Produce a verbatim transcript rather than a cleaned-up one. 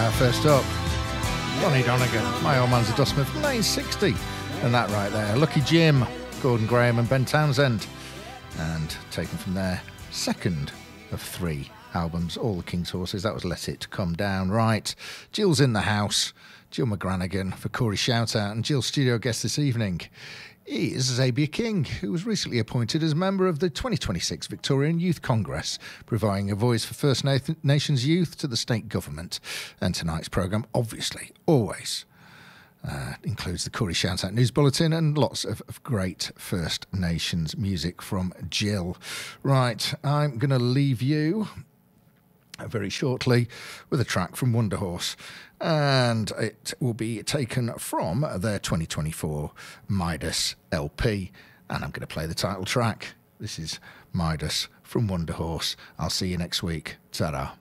Uh, first up, Ronnie Donegan, My Old Man's a Dustman from nineteen sixty. And that right there, Lucky Jim, Gordon Graham and Ben Townsend. And taken from their second of three albums, All the King's Horses, that was Let It Come Down. Right, Jill's in the house. Jill McGranagan for Corey Shoutout, and Jill's studio guest this evening is Xavier King, who was recently appointed as member of the twenty twenty-six Victorian Youth Congress, providing a voice for First Nations youth to the state government. And tonight's programme, obviously, always uh, includes the Corey Shoutout News Bulletin and lots of, of great First Nations music from Jill. Right, I'm going to leave you very shortly with a track from Wonderhorse, and it will be taken from their twenty twenty-four Midas L P, and I'm going to play the title track. This is Midas from Wonderhorse. I'll see you next week. Ta-da.